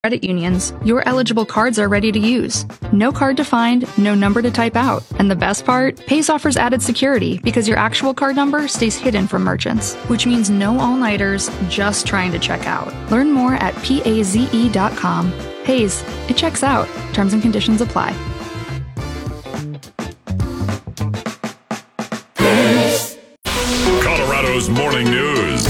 credit unions, your eligible cards are ready to use. No card to find, no number to type out. And the best part? Paze offers added security because your actual card number stays hidden from merchants, which means no all-nighters just trying to check out. Learn more at paze.com. Paze, it checks out. Terms and conditions apply. Colorado's Morning News.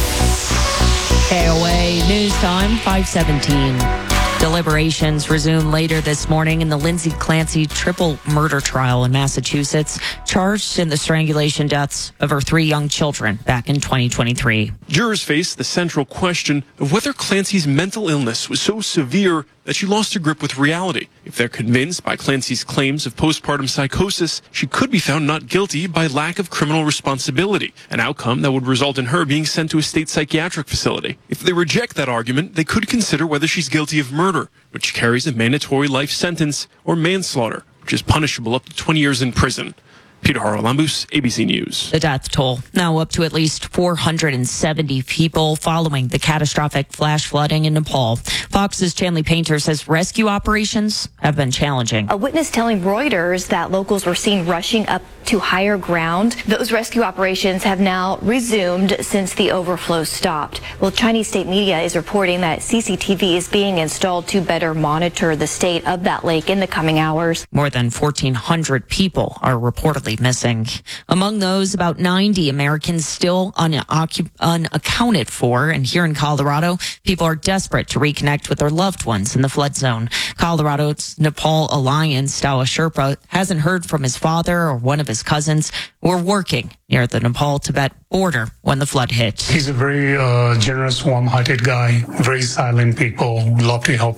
KOA News Time, 5:17. Deliberations resume later this morning in the Lindsay Clancy triple murder trial in Massachusetts, charged in the strangulation deaths of her 3 young children back in 2023. Jurors face the central question of whether Clancy's mental illness was so severe that she lost her grip with reality. If they're convinced by Clancy's claims of postpartum psychosis, she could be found not guilty by lack of criminal responsibility, an outcome that would result in her being sent to a state psychiatric facility. If they reject that argument, they could consider whether she's guilty of murder, which carries a mandatory life sentence, or manslaughter, which is punishable up to 20 years in prison. Peter Haralambous, ABC News. The death toll now up to at least 470 people following the catastrophic flash flooding in Nepal. Fox's Chanley Painter says rescue operations have been challenging. A witness telling Reuters that locals were seen rushing up to higher ground. Those rescue operations have now resumed since the overflow stopped. Well, Chinese state media is reporting that CCTV is being installed to better monitor the state of that lake in the coming hours. More than 1,400 people are reportedly missing. Among those, about 90 Americans still unaccounted for. And here in Colorado, people are desperate to reconnect with their loved ones in the flood zone. Colorado's Nepal Alliance, Dawa Sherpa, hasn't heard from his father or one of his cousins who were working near the Nepal-Tibet border when the flood hit. He's a very generous, warm-hearted guy, very silent people, love to help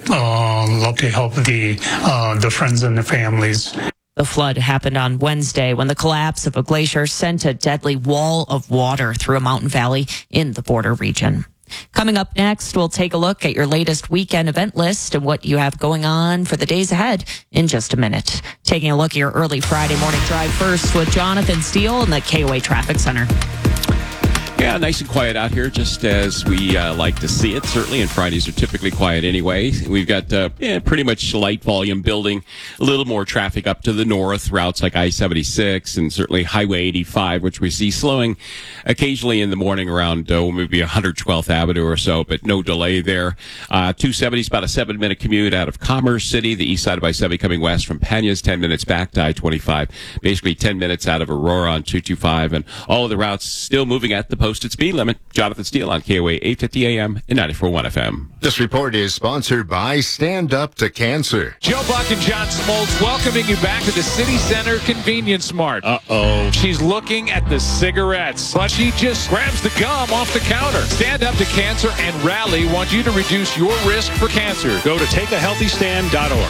the friends and the families. The flood happened on Wednesday when the collapse of a glacier sent a deadly wall of water through a mountain valley in the border region. Coming up next, we'll take a look at your latest weekend event list and what you have going on for the days ahead in just a minute. Taking a look at your early Friday morning drive first with Jonathan Steele in the KOA Traffic Center. Yeah, nice and quiet out here, just as we like to see it, certainly, and Fridays are typically quiet anyway. We've got pretty much light volume building, a little more traffic up to the north, routes like I-76 and certainly Highway 85, which we see slowing occasionally in the morning around maybe 112th Avenue or so, but no delay there. 270 is about a 7-minute commute out of Commerce City, the east side of I-70 coming west from Peñas, 10 minutes back to I-25, basically 10 minutes out of Aurora on 225, and all of the routes still moving at the posted speed limit. Jonathan Steele on KOA 850 AM and 94.1 FM. This report is sponsored by Stand Up to Cancer. Joe Buck and John Smoltz welcoming you back to the City Center Convenience Mart. Uh-oh. She's looking at the cigarettes, but she just grabs the gum off the counter. Stand Up to Cancer and Rally want you to reduce your risk for cancer. Go to takeahealthystand.org.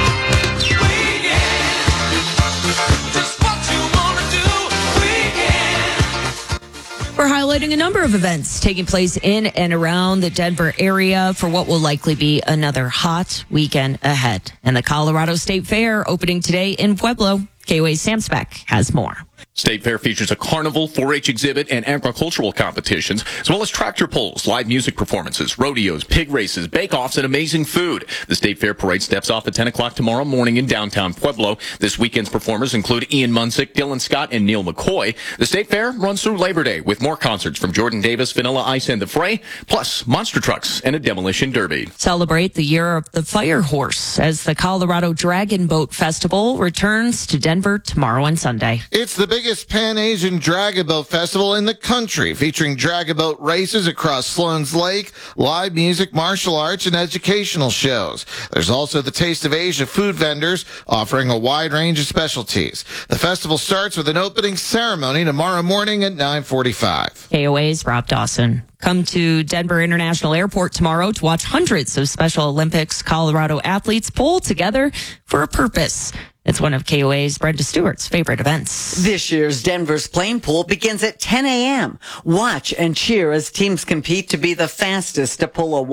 We're highlighting a number of events taking place in and around the Denver area for what will likely be another hot weekend ahead. And the Colorado State Fair opening today in Pueblo. KOA's Sam Speck has more. State Fair features a carnival, 4-H exhibit, and agricultural competitions, as well as tractor pulls, live music performances, rodeos, pig races, bake-offs, and amazing food. The State Fair parade steps off at 10 o'clock tomorrow morning in downtown Pueblo. This weekend's performers include Ian Munsick, Dylan Scott, and Neil McCoy. The State Fair runs through Labor Day with more concerts from Jordan Davis, Vanilla Ice, and The Fray, plus monster trucks and a demolition derby. Celebrate the year of the Fire Horse as the Colorado Dragon Boat Festival returns to Denver tomorrow and Sunday. It's the biggest Pan-Asian Dragon Boat Festival in the country, featuring dragon boat races across Sloan's Lake, live music, martial arts, and educational shows. There's also the Taste of Asia food vendors offering a wide range of specialties. The festival starts with an opening ceremony tomorrow morning at 9:45. KOA's Rob Dawson. Come to Denver International Airport tomorrow to watch hundreds of Special Olympics Colorado athletes pull together for a purpose. It's one of KOA's Brenda Stewart's favorite events. This year's Denver's Plane Pool begins at 10 a.m. Watch and cheer as teams compete to be the fastest to pull a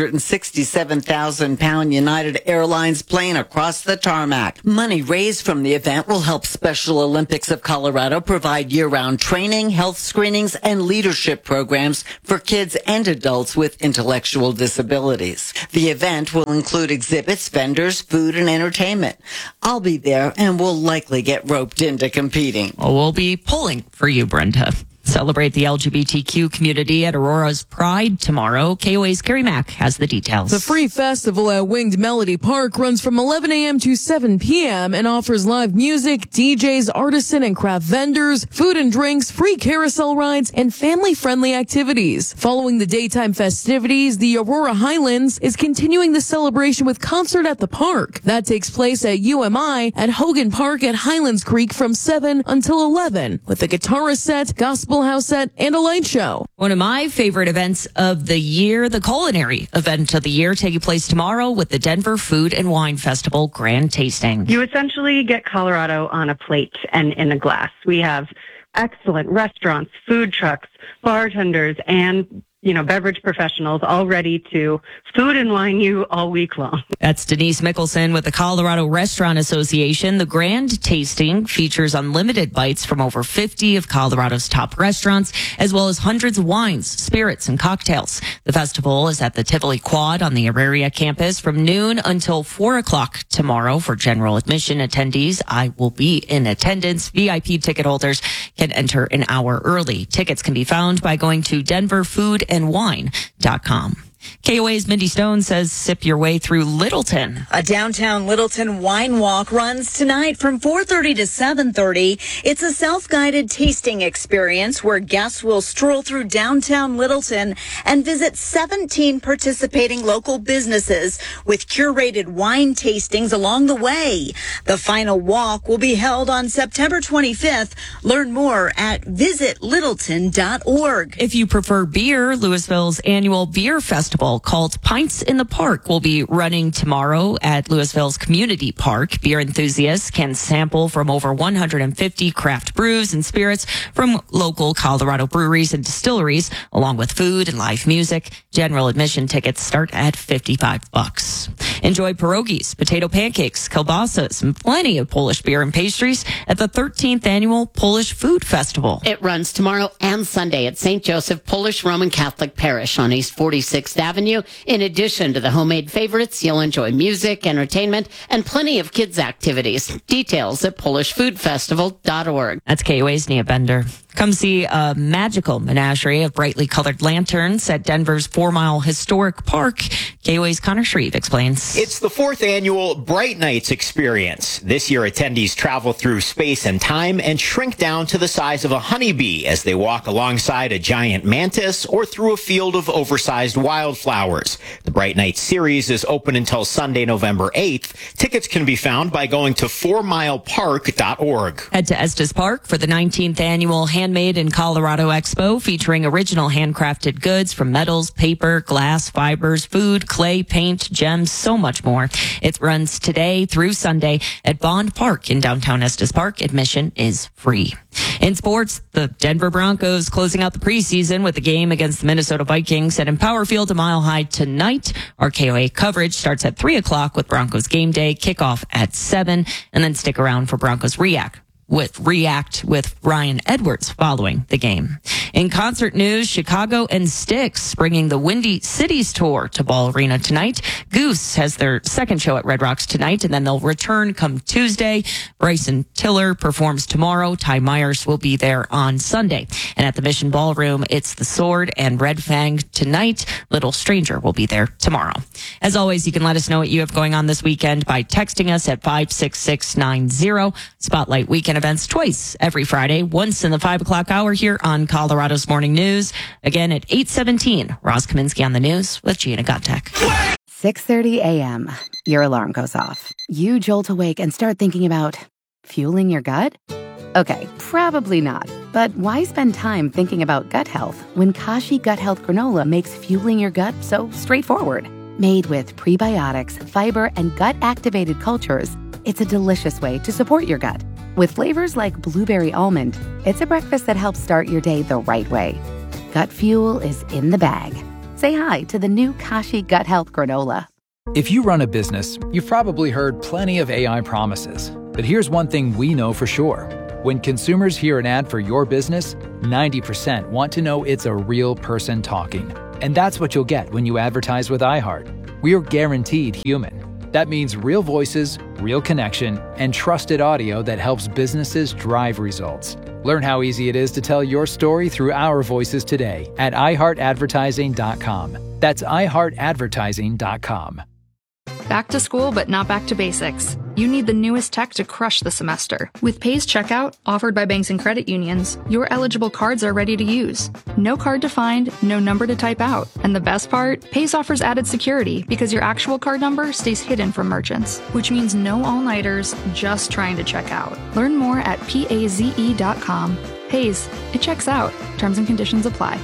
167,000-pound United Airlines plane across the tarmac. Money raised from the event will help Special Olympics of Colorado provide year-round training, health screenings, and leadership programs for kids and adults with intellectual disabilities. The event will include exhibits, vendors, food, and entertainment. I'll be there and will likely get roped into competing. We'll be pulling for you, Brenda. Celebrate the LGBTQ community at Aurora's Pride tomorrow. KOA's Carrie Mack has the details. The free festival at Winged Melody Park runs from 11 a.m. to 7 p.m. and offers live music, DJs, artisan and craft vendors, food and drinks, free carousel rides, and family-friendly activities. Following the daytime festivities, the Aurora Highlands is continuing the celebration with Concert at the Park. That takes place at UMI at Hogan Park at Highlands Creek from 7 until 11 with a guitarist set, gospel house set, and a light show. One of my favorite events of the year, the culinary event of the year, taking place tomorrow with the Denver Food and Wine Festival Grand Tasting. You essentially get Colorado on a plate and in a glass. We have excellent restaurants, food trucks, bartenders, and beverage professionals all ready to food and wine you all week long. That's Denise Mickelson with the Colorado Restaurant Association. The Grand Tasting features unlimited bites from over 50 of Colorado's top restaurants, as well as hundreds of wines, spirits, and cocktails. The festival is at the Tivoli Quad on the Auraria campus from noon until 4 o'clock tomorrow. For general admission attendees, I will be in attendance. VIP ticket holders can enter an hour early. Tickets can be found by going to denverfoodandwine.com. KOA's Mindy Stone says sip your way through Littleton. A downtown Littleton wine walk runs tonight from 4:30 to 7:30. It's a self-guided tasting experience where guests will stroll through downtown Littleton and visit 17 participating local businesses with curated wine tastings along the way. The final walk will be held on September 25th. Learn more at visitlittleton.org. If you prefer beer, Louisville's annual beer festival called Pints in the Park will be running tomorrow at Louisville's Community Park. Beer enthusiasts can sample from over 150 craft brews and spirits from local Colorado breweries and distilleries, along with food and live music. General admission tickets start at $55. Enjoy pierogies, potato pancakes, kielbasas, and plenty of Polish beer and pastries at the 13th Annual Polish Food Festival. It runs tomorrow and Sunday at St. Joseph Polish Roman Catholic Parish on East 46th Avenue. In addition to the homemade favorites, you'll enjoy music, entertainment, and plenty of kids' activities. Details at polishfoodfestival.org. That's KOA's Nia Bender. Come see a magical menagerie of brightly colored lanterns at Denver's 4 Mile Historic Park. KOA's Connor Shreve explains. It's the 4th annual Bright Nights experience. This year, attendees travel through space and time and shrink down to the size of a honeybee as they walk alongside a giant mantis or through a field of oversized wildflowers. The Bright Nights series is open until Sunday, November 8th. Tickets can be found by going to 4milepark.org. Head to Estes Park for the 19th Annual Handmade in Colorado Expo, featuring original handcrafted goods from metals, paper, glass, fibers, food, clay, paint, gems, so much more. It runs today through Sunday at Bond Park in downtown Estes Park. Admission is free. In sports, the Denver Broncos closing out the preseason with a game against the Minnesota Vikings at Empower Field a Mile High tonight. Our KOA coverage starts at 3 o'clock with Broncos game day, kickoff at 7, and then stick around for Broncos React with Ryan Edwards following the game. In concert news, Chicago and Styx bringing the Windy Cities tour to Ball Arena tonight. Goose has their second show at Red Rocks tonight, and then they'll return come Tuesday. Bryson Tiller performs tomorrow. Ty Myers will be there on Sunday. And at the Mission Ballroom, it's The Sword and Red Fang tonight. Little Stranger will be there tomorrow. As always, you can let us know what you have going on this weekend by texting us at 56690. Spotlight Weekend events twice every Friday, once in the 5 o'clock hour here on Colorado's Morning News. Again at 8:17. Roz Kaminsky on the news with Gina Gottek. 6:30 a.m. Your alarm goes off. You jolt awake and start thinking about fueling your gut? Okay, probably not. But why spend time thinking about gut health when Kashi Gut Health Granola makes fueling your gut so straightforward? Made with prebiotics, fiber, and gut-activated cultures, it's a delicious way to support your gut. With flavors like blueberry almond, it's a breakfast that helps start your day the right way. Gut Fuel is in the bag. Say hi to the new Kashi Gut Health Granola. If you run a business, you've probably heard plenty of AI promises. But here's one thing we know for sure. When consumers hear an ad for your business, 90% want to know it's a real person talking. And that's what you'll get when you advertise with iHeart. We're guaranteed human. That means real voices, real connection, and trusted audio that helps businesses drive results. Learn how easy it is to tell your story through our voices today at iHeartAdvertising.com. That's iHeartAdvertising.com. Back to school, but not back to basics. You need the newest tech to crush the semester. With Pays Checkout, offered by banks and credit unions, your eligible cards are ready to use. No card to find, no number to type out. And the best part? Pays offers added security because your actual card number stays hidden from merchants, which means no all-nighters just trying to check out. Learn more at PAZE.com. Pays, it checks out. Terms and conditions apply.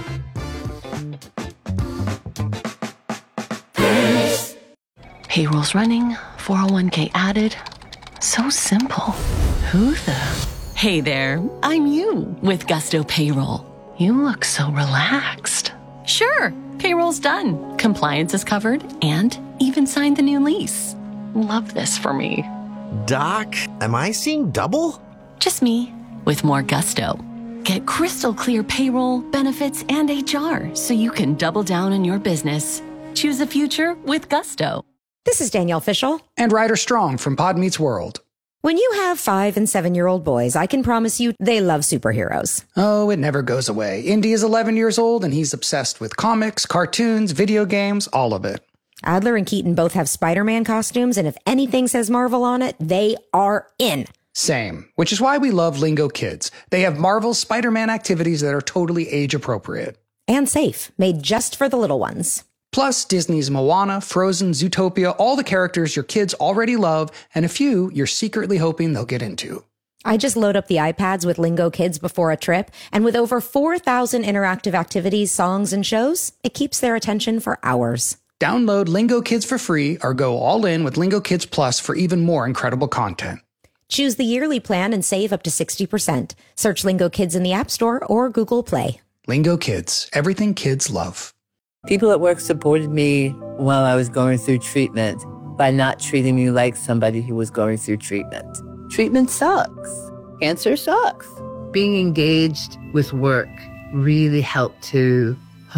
Payroll's running, 401k added. So simple. Who the? Hey there, I'm you with Gusto Payroll. You look so relaxed. Sure, payroll's done. Compliance is covered and even signed the new lease. Love this for me. Doc, am I seeing double? Just me with more gusto. Get crystal clear payroll, benefits, and HR so you can double down on your business. Choose the future with Gusto. This is Danielle Fishel. And Ryder Strong from Pod Meets World. When you have 5- and 7-year-old boys, I can promise you they love superheroes. Oh, it never goes away. Indy is 11 years old and he's obsessed with comics, cartoons, video games, all of it. Adler and Keaton both have Spider-Man costumes, and if anything says Marvel on it, they are in. Same, which is why we love Lingo Kids. They have Marvel's Spider-Man activities that are totally age-appropriate. And safe, made just for the little ones. Plus, Disney's Moana, Frozen, Zootopia, all the characters your kids already love, and a few you're secretly hoping they'll get into. I just load up the iPads with Lingo Kids before a trip, and with over 4,000 interactive activities, songs, and shows, it keeps their attention for hours. Download Lingo Kids for free or go all in with Lingo Kids Plus for even more incredible content. Choose the yearly plan and save up to 60%. Search Lingo Kids in the App Store or Google Play. Lingo Kids, everything kids love. People at work supported me while I was going through treatment by not treating me like somebody who was going through treatment. Treatment sucks. Cancer sucks. Being engaged with work really helped to,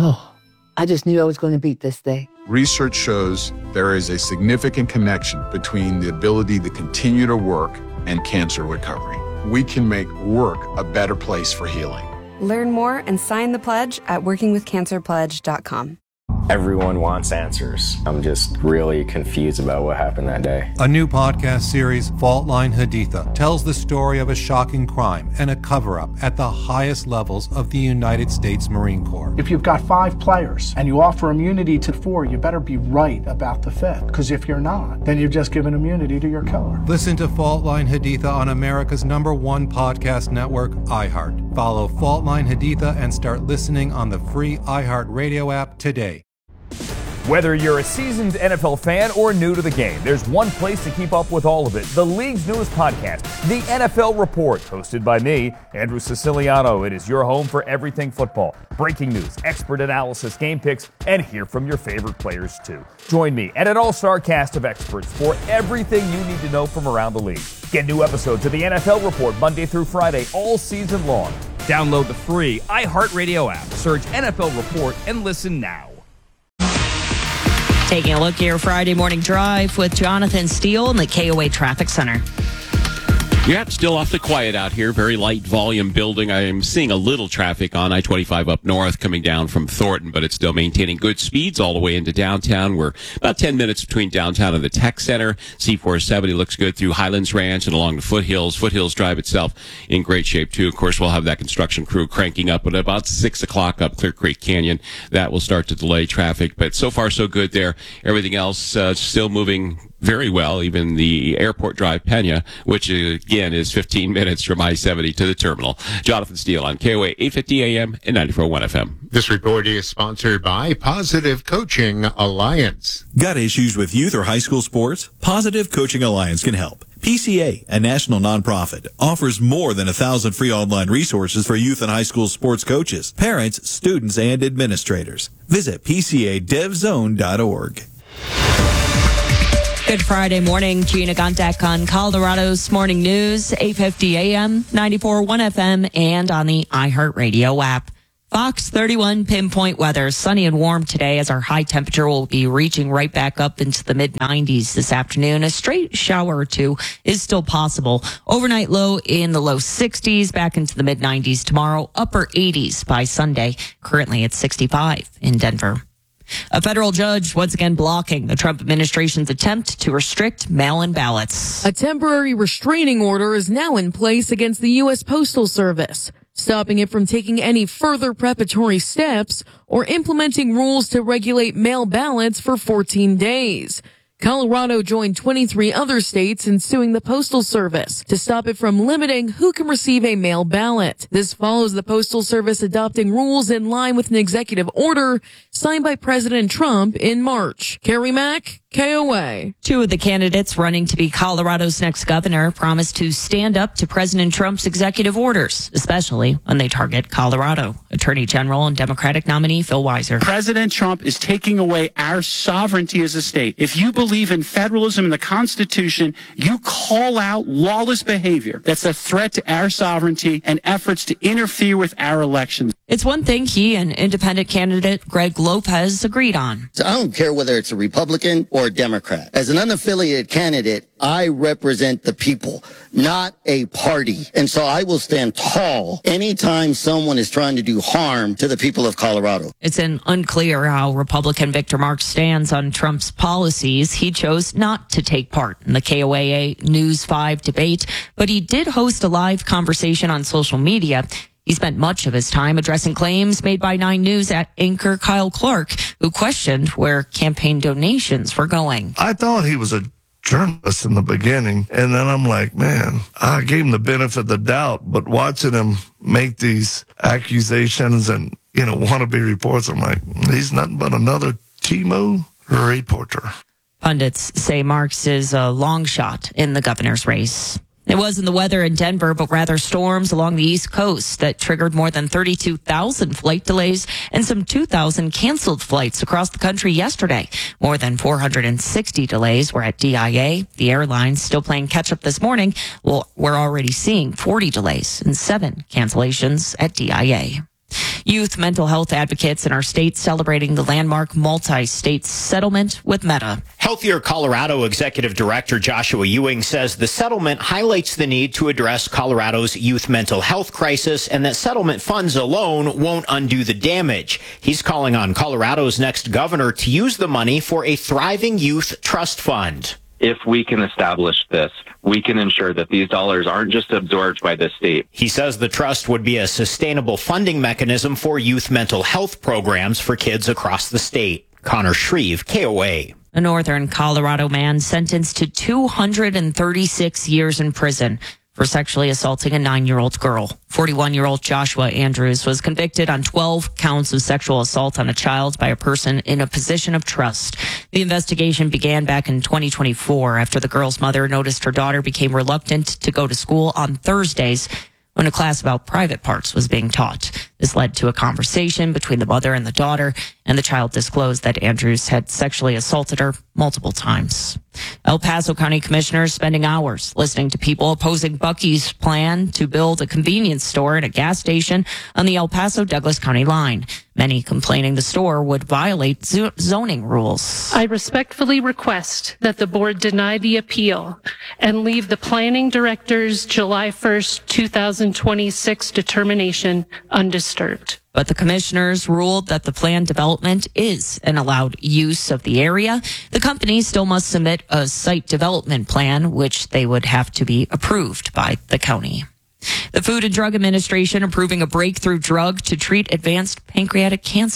I just knew I was going to beat this thing. Research shows there is a significant connection between the ability to continue to work and cancer recovery. We can make work a better place for healing. Learn more and sign the pledge at workingwithcancerpledge.com. Everyone wants answers. I'm just really confused about what happened that day. A new podcast series, Fault Line Haditha, tells the story of a shocking crime and a cover-up at the highest levels of the United States Marine Corps. If you've got 5 players and you offer immunity to 4, you better be right about the 5th. Because if you're not, then you've just given immunity to your killer. Listen to Fault Line Haditha on America's #1 podcast network, iHeart. Follow Fault Line Haditha and start listening on the free iHeart Radio app today. Whether you're a seasoned NFL fan or new to the game, there's one place to keep up with all of it. The league's newest podcast, The NFL Report, hosted by me, Andrew Siciliano. It is your home for everything football. Breaking news, expert analysis, game picks, and hear from your favorite players too. Join me and an all-star cast of experts for everything you need to know from around the league. Get new episodes of The NFL Report Monday through Friday all season long. Download the free iHeartRadio app, search NFL Report, and listen now. Taking a look here, Friday morning drive with Jonathan Steele in the KOA Traffic Center. Yeah, it's still awfully quiet out here. Very light volume building. I am seeing a little traffic on I-25 up north coming down from Thornton, but it's still maintaining good speeds all the way into downtown. We're about 10 minutes between downtown and the Tech Center. C-470 looks good through Highlands Ranch and along the Foothills. Foothills Drive itself in great shape, too. Of course, we'll have that construction crew cranking up at about 6 o'clock up Clear Creek Canyon. That will start to delay traffic, but so far so good there. Everything else still moving very well, even the Airport Drive Pena, which again is 15 minutes from I-70 to the terminal. Jonathan Steele on KOA 850 AM and 94.1 FM. This reporting is sponsored by Positive Coaching Alliance. Got issues with youth or high school sports? Positive Coaching Alliance can help. PCA, a national nonprofit, offers more than 1,000 free online resources for youth and high school sports coaches, parents, students, and administrators. Visit PCADevZone.org. Good Friday morning. Gina Gontek on Colorado's Morning News, 8:50 a.m., 94.1 FM, and on the iHeartRadio app. Fox 31 pinpoint weather. Sunny and warm today as our high temperature will be reaching right back up into the mid-90s this afternoon. A straight shower or two is still possible. Overnight low in the low 60s, back into the mid-90s tomorrow, upper 80s by Sunday. Currently at 65 in Denver. A federal judge once again blocking the Trump administration's attempt to restrict mail-in ballots. A temporary restraining order is now in place against the U.S. Postal Service, stopping it from taking any further preparatory steps or implementing rules to regulate mail ballots for 14 days. Colorado joined 23 other states in suing the Postal Service to stop it from limiting who can receive a mail ballot. This follows the Postal Service adopting rules in line with an executive order signed by President Trump in March. Carrie Mack, KOA. Two of the candidates running to be Colorado's next governor promised to stand up to President Trump's executive orders, especially when they target Colorado. Attorney General and Democratic nominee Phil Weiser. President Trump is taking away our sovereignty as a state. If you believe in federalism and the Constitution, you call out lawless behavior that's a threat to our sovereignty and efforts to interfere with our elections. It's one thing he and independent candidate Greg Lopez agreed on. So I don't care whether it's a Republican or a Democrat. As an unaffiliated candidate, I represent the people, not a party. And so I will stand tall anytime someone is trying to do harm to the people of Colorado. It's unclear how Republican Victor Marx stands on Trump's policies. He chose not to take part in the KOAA News 5 debate, but he did host a live conversation on social media. He spent much of his time addressing claims made by 9 News anchor Kyle Clark, who questioned where campaign donations were going. I thought he was a journalist in the beginning, and then I'm like, man, I gave him the benefit of the doubt, but watching him make these accusations and, wannabe reports, I'm like, he's nothing but another Timo reporter. Pundits say Marx is a long shot in the governor's race. It wasn't the weather in Denver, but rather storms along the East Coast that triggered more than 32,000 flight delays and some 2,000 canceled flights across the country yesterday. More than 460 delays were at DIA. The airline's still playing catch-up this morning. Well, we're already seeing 40 delays and 7 cancellations at DIA. Youth mental health advocates in our state celebrating the landmark multi-state settlement with Meta. Healthier Colorado Executive Director Joshua Ewing says the settlement highlights the need to address Colorado's youth mental health crisis and that settlement funds alone won't undo the damage. He's calling on Colorado's next governor to use the money for a thriving youth trust fund. If we can establish this, we can ensure that these dollars aren't just absorbed by the state. He says the trust would be a sustainable funding mechanism for youth mental health programs for kids across the state. Connor Shreve, KOA. A northern Colorado man sentenced to 236 years in prison for sexually assaulting a 9-year-old girl. 41-year-old Joshua Andrews was convicted on 12 counts of sexual assault on a child by a person in a position of trust. The investigation began back in 2024 after the girl's mother noticed her daughter became reluctant to go to school on Thursdays when a class about private parts was being taught. This led to a conversation between the mother and the daughter, and the child disclosed that Andrews had sexually assaulted her multiple times. El Paso County commissioners spending hours listening to people opposing Buc-ee's plan to build a convenience store and a gas station on the El Paso-Douglas County line. Many complaining the store would violate zoning rules. I respectfully request that the board deny the appeal and leave the planning director's July 1st, 2026 determination undisturbed. But the commissioners ruled that the planned development is an allowed use of the area. The company still must submit a site development plan, which they would have to be approved by the county. The Food and Drug Administration approving a breakthrough drug to treat advanced pancreatic cancer.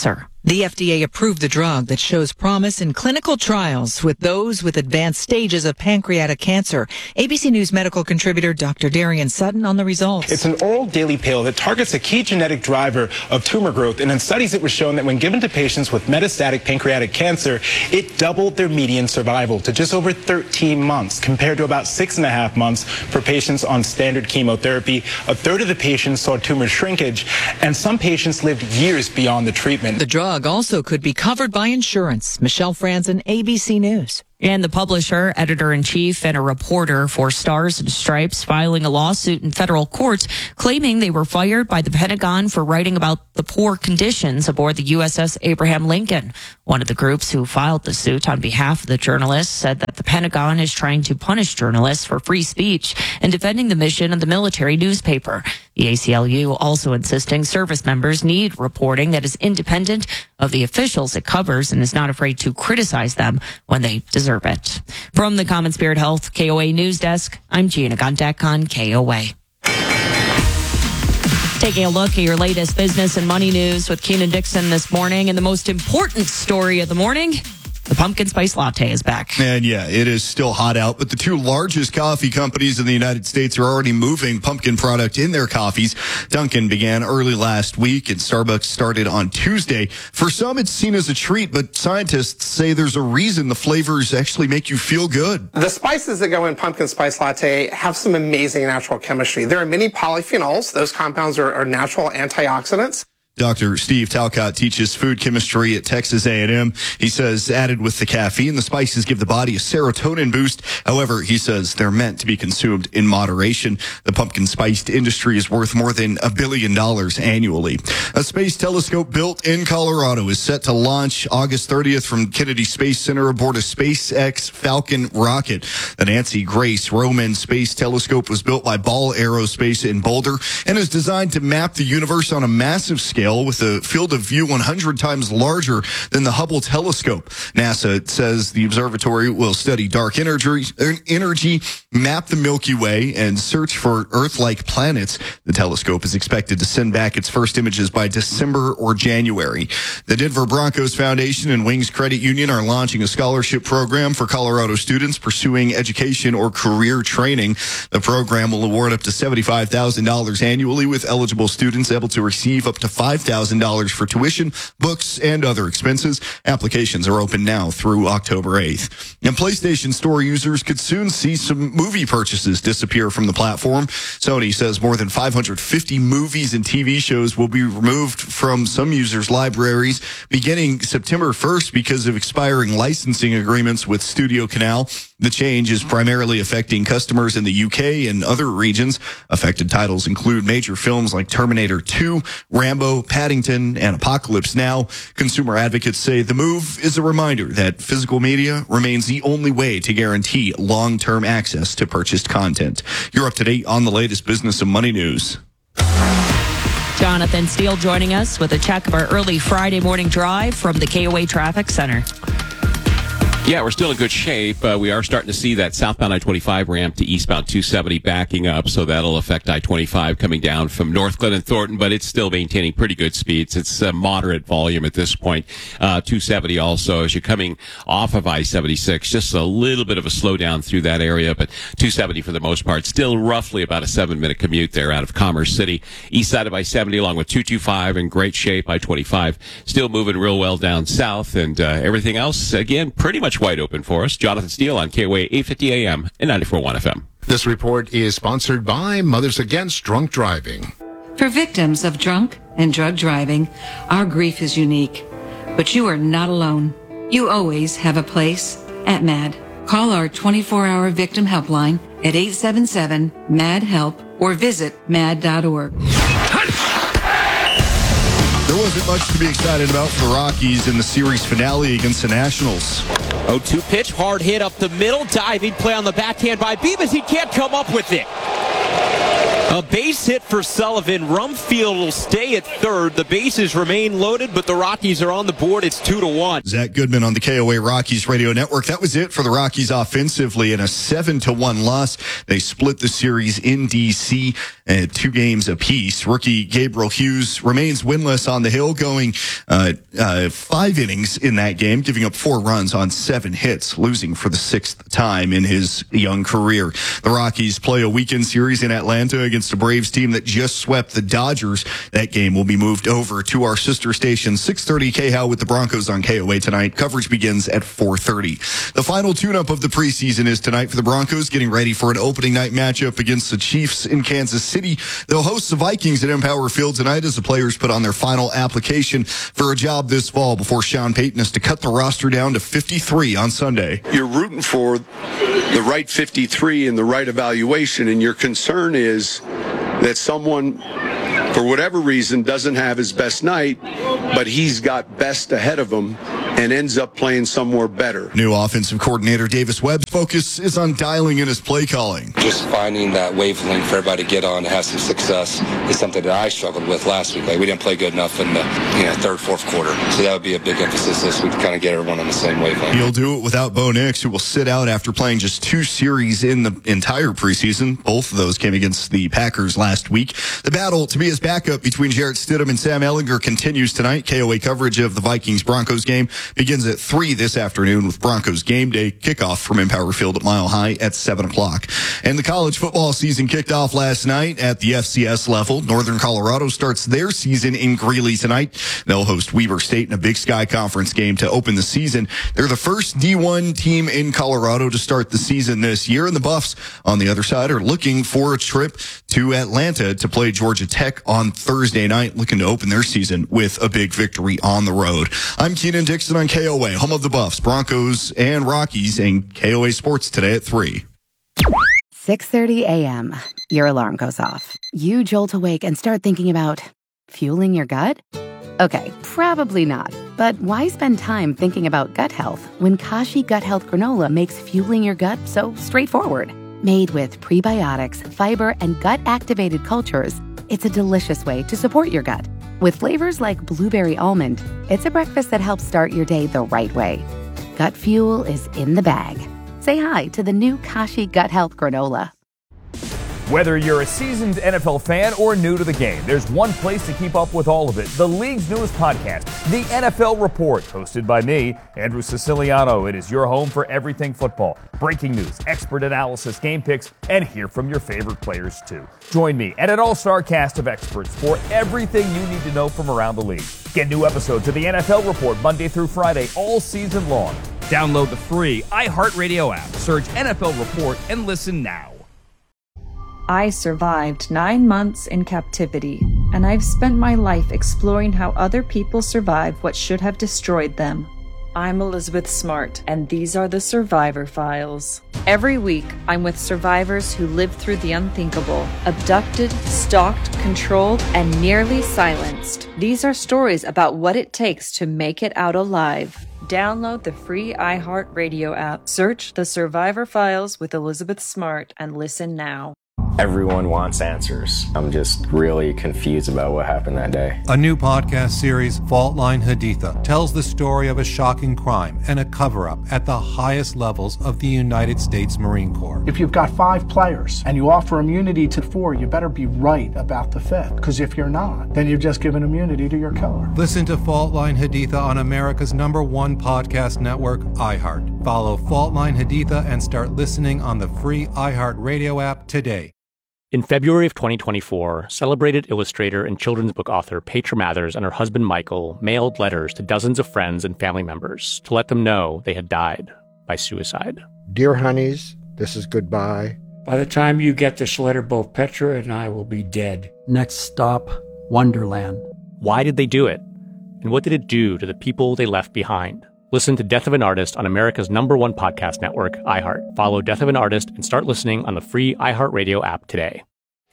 The FDA approved the drug that shows promise in clinical trials with those with advanced stages of pancreatic cancer. ABC News medical contributor Dr. Darian Sutton on the results. It's an oral daily pill that targets a key genetic driver of tumor growth. And in studies, it was shown that when given to patients with metastatic pancreatic cancer, it doubled their median survival to just over 13 months, compared to about 6.5 months for patients on standard chemotherapy. A third of the patients saw tumor shrinkage, and some patients lived years beyond the treatment. The drug also could be covered by insurance. Michelle Franzen, ABC News. And the publisher, editor-in-chief, and a reporter for Stars and Stripes filing a lawsuit in federal court claiming they were fired by the Pentagon for writing about the poor conditions aboard the USS Abraham Lincoln. One of the groups who filed the suit on behalf of the journalists said that the Pentagon is trying to punish journalists for free speech and defending the mission of the military newspaper. The ACLU also insisting service members need reporting that is independent of the officials it covers and is not afraid to criticize them when they deserve it. From the Common Spirit Health KOA News Desk, I'm Gina Gontek on KOA. Taking a look at your latest business and money news with Keenan Dixon this morning. And the most important story of the morning, the pumpkin spice latte is back. And yeah, it is still hot out, but the two largest coffee companies in the United States are already moving pumpkin product in their coffees. Dunkin' began early last week and Starbucks started on Tuesday. For some, it's seen as a treat, but scientists say there's a reason the flavors actually make you feel good. The spices that go in pumpkin spice latte have some amazing natural chemistry. There are many polyphenols. Those compounds are natural antioxidants. Dr. Steve Talcott teaches food chemistry at Texas A&M. He says added with the caffeine, the spices give the body a serotonin boost. However, he says they're meant to be consumed in moderation. The pumpkin spiced industry is worth more than $1 billion annually. A space telescope built in Colorado is set to launch August 30th from Kennedy Space Center aboard a SpaceX Falcon rocket. The Nancy Grace Roman Space Telescope was built by Ball Aerospace in Boulder and is designed to map the universe on a massive scale with a field of view 100 times larger than the Hubble telescope. NASA says the observatory will study dark energy, map the Milky Way, and search for Earth-like planets. The telescope is expected to send back its first images by December or January. The Denver Broncos Foundation and Wings Credit Union are launching a scholarship program for Colorado students pursuing education or career training. The program will award up to $75,000 annually, with eligible students able to receive up to $5,000 for tuition, books, and other expenses. Applications are open now through October 8th. And PlayStation Store users could soon see some movie purchases disappear from the platform. Sony says more than 550 movies and TV shows will be removed from some users' libraries beginning September 1st because of expiring licensing agreements with Studio Canal. The change is primarily affecting customers in the UK and other regions. Affected titles include major films like Terminator 2, Rambo, Paddington, and Apocalypse Now. Consumer advocates say the move is a reminder that physical media remains the only way to guarantee long-term access to purchased content. You're up to date on the latest business and money news. Jonathan Steele joining us with a check of our early Friday morning drive from the KOA Traffic Center. Yeah, we're still in good shape. We are starting to see that southbound I-25 ramp to eastbound 270 backing up, so that'll affect I-25 coming down from Northglenn and Thornton, but it's still maintaining pretty good speeds. It's a moderate volume at this point. 270 also, as you're coming off of I-76, just a little bit of a slowdown through that area, but 270 for the most part. Still roughly about a 7-minute commute there out of Commerce City. East side of I-70 along with 225 in great shape. I-25 still moving real well down south, and everything else, again, pretty much wide open for us. Jonathan Steele on KOA 850 AM and 94.1 FM. This report is sponsored by Mothers Against Drunk Driving. For victims of drunk and drug driving, our grief is unique. But you are not alone. You always have a place at MAD. Call our 24-hour victim helpline at 877-MAD-HELP or visit mad.org. There wasn't much to be excited about for the Rockies in the series finale against the Nationals. 0-2 pitch, hard hit up the middle, diving play on the backhand by Beebs. He can't come up with it. A base hit for Sullivan. Rumfield will stay at third. The bases remain loaded, but the Rockies are on the board. It's 2-1. Zach Goodman on the KOA Rockies radio network. That was it for the Rockies offensively in a 7-1 loss. They split the series in D.C. at 2 games apiece. Rookie Gabriel Hughes remains winless on the hill, going 5 innings in that game, giving up 4 runs on 7 hits, losing for the 6th time in his young career. The Rockies play a weekend series in Atlanta against a Braves team that just swept the Dodgers. That game will be moved over to our sister station, 6:30 KHOW with the Broncos on KOA tonight. Coverage begins at 4:30. The final tune-up of the preseason is tonight for the Broncos, getting ready for an opening night matchup against the Chiefs in Kansas City. They'll host the Vikings at Empower Field tonight as the players put on their final application for a job this fall before Sean Payton has to cut the roster down to 53 on Sunday. You're rooting for the right 53 and the right evaluation, and your concern is that someone, for whatever reason, doesn't have his best night, but he's got best ahead of him and ends up playing somewhere better. New offensive coordinator Davis Webb's focus is on dialing in his play calling. Just finding that wavelength for everybody to get on and have some success is something that I struggled with last week. Like, we didn't play good enough in the third, fourth quarter. So that would be a big emphasis this week to kind of get everyone on the same wavelength. He'll do it without Bo Nix, who will sit out after playing just 2 series in the entire preseason. Both of those came against the Packers last week. The battle to be his backup between Jarrett Stidham and Sam Ehlinger continues tonight. KOA coverage of the Vikings-Broncos game begins at 3 this afternoon with Broncos game day kickoff from Empower Field at Mile High at 7 o'clock. And the college football season kicked off last night at the FCS level. Northern Colorado starts their season in Greeley tonight. They'll host Weber State in a Big Sky Conference game to open the season. They're the first D1 team in Colorado to start the season this year, and the Buffs, on the other side, are looking for a trip to Atlanta to play Georgia Tech on Thursday night, looking to open their season with a big victory on the road. I'm Keenan Dixon on KOA, home of the Buffs, Broncos, and Rockies, and KOA Sports today at 3. 6:30 a.m. Your alarm goes off. You jolt awake and start thinking about fueling your gut? Okay, probably not. But why spend time thinking about gut health when Kashi Gut Health Granola makes fueling your gut so straightforward? Made with prebiotics, fiber, and gut-activated cultures, it's a delicious way to support your gut. With flavors like blueberry almond, it's a breakfast that helps start your day the right way. Gut fuel is in the bag. Say hi to the new Kashi Gut Health Granola. Whether you're a seasoned NFL fan or new to the game, there's one place to keep up with all of it. The league's newest podcast, The NFL Report, hosted by me, Andrew Siciliano. It is your home for everything football. Breaking news, expert analysis, game picks, and hear from your favorite players too. Join me and an all-star cast of experts for everything you need to know from around the league. Get new episodes of The NFL Report Monday through Friday all season long. Download the free iHeartRadio app. Search NFL Report and listen now. I survived 9 months in captivity, and I've spent my life exploring how other people survived what should have destroyed them. I'm Elizabeth Smart, and these are the Survivor Files. Every week, I'm with survivors who lived through the unthinkable, abducted, stalked, controlled, and nearly silenced. These are stories about what it takes to make it out alive. Download the free iHeartRadio app. Search The Survivor Files with Elizabeth Smart and listen now. Everyone wants answers. I'm just really confused about what happened that day. A new podcast series, Fault Line Haditha, tells the story of a shocking crime and a cover-up at the highest levels of the United States Marine Corps. If you've got 5 players and you offer immunity to 4, you better be right about the 5th. Because if you're not, then you've just given immunity to your killer. Listen to Fault Line Haditha on America's #1 podcast network, iHeart. Follow Fault Line Haditha and start listening on the free iHeartRadio app today. In February of 2024, celebrated illustrator and children's book author Petra Mathers and her husband Michael mailed letters to dozens of friends and family members to let them know they had died by suicide. Dear honeys, this is goodbye. By the time you get this letter, both Petra and I will be dead. Next stop, Wonderland. Why did they do it? And what did it do to the people they left behind? Listen to Death of an Artist on America's #1 podcast network, iHeart. Follow Death of an Artist and start listening on the free iHeartRadio app today.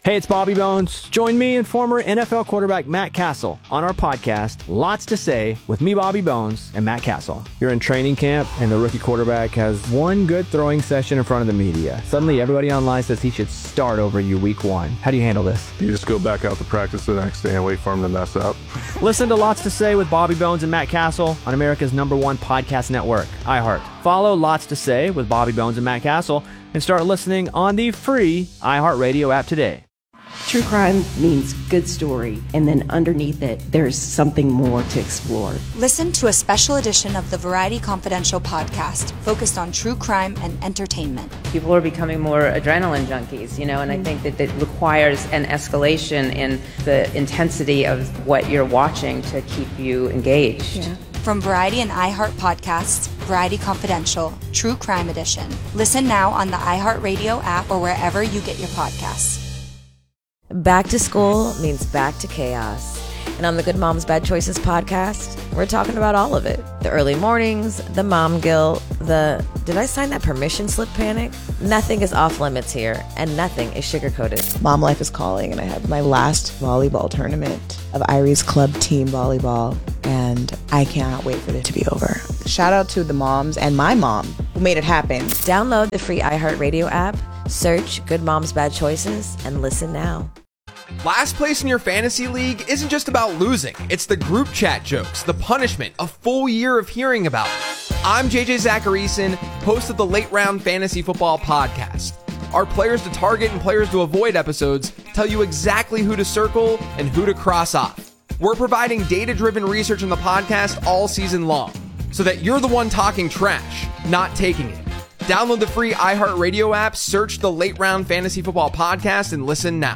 Hey, it's Bobby Bones. Join me and former NFL quarterback Matt Castle on our podcast, Lots to Say, with me, Bobby Bones, and Matt Castle. You're in training camp, and the rookie quarterback has one good throwing session in front of the media. Suddenly, everybody online says he should start over you week one. How do you handle this? You just go back out to practice the next day and wait for him to mess up. Listen to Lots to Say with Bobby Bones and Matt Castle on America's #1 podcast network, iHeart. Follow Lots to Say with Bobby Bones and Matt Castle and start listening on the free iHeartRadio app today. True crime means good story, and then underneath it, there's something more to explore. Listen to a special edition of the Variety Confidential podcast focused on true crime and entertainment. People are becoming more adrenaline junkies, and I think that it requires an escalation in the intensity of what you're watching to keep you engaged. Yeah. From Variety and iHeart podcasts, Variety Confidential, True Crime Edition. Listen now on the iHeartRadio app or wherever you get your podcasts. Back to school means back to chaos. And on the Good Moms Bad Choices podcast, we're talking about all of it. The early mornings, the mom guilt, the did I sign that permission slip panic? Nothing is off limits here, and nothing is sugar-coated. Mom life is calling, and I have my last volleyball tournament of Irie's Club Team Volleyball, and I cannot wait for it to be over. Shout out to the moms and my mom who made it happen. Download the free iHeartRadio app, search Good Moms Bad Choices, and listen now. Last place in your fantasy league isn't just about losing. It's the group chat jokes, the punishment, a full year of hearing about it. I'm JJ Zacharyson, host of the Late Round Fantasy Football Podcast. Our Players to Target and Players to Avoid episodes tell you exactly who to circle and who to cross off. We're providing data-driven research in the podcast all season long, so that you're the one talking trash, not taking it. Download the free iHeartRadio app, search the Late Round Fantasy Football Podcast, and listen now.